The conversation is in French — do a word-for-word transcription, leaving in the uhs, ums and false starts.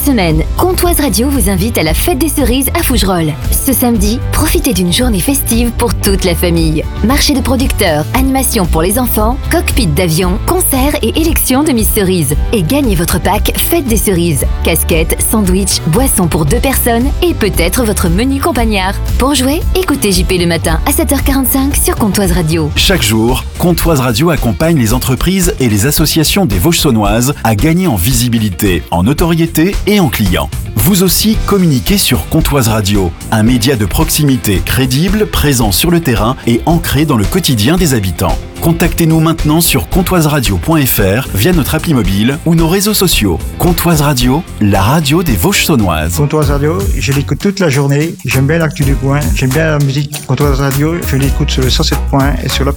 semaine, Comtoise Radio vous invite à la fête des cerises à Fougerolles. Ce samedi, profitez d'une journée festive pour toute la famille. Marché de producteurs, animation pour les enfants, cockpit d'avion, concerts et élection de Miss Cerise. Et gagnez votre pack Fête des cerises. Casquettes, sandwich, boissons pour deux personnes et peut-être votre menu campagnard. Pour jouer, écoutez J P le matin à sept heures quarante-cinq sur Comtoise Radio. Chaque jour, Comtoise Radio accompagne les entreprises et les associations des Vosges saunoises à gagner en visibilité, en notoriété et en clients. Vous aussi, communiquez sur Comtoise Radio, un média de proximité crédible, présent sur le terrain et ancré dans le quotidien des habitants. Contactez-nous maintenant sur comtoise radio point f r via notre appli mobile ou nos réseaux sociaux. Comtoise Radio, la radio des Vosges saunoises. Comtoise Radio, je l'écoute toute la journée. J'aime bien l'actu du coin. J'aime bien la musique Comtoise Radio. Je l'écoute sur le cent sept points et sur la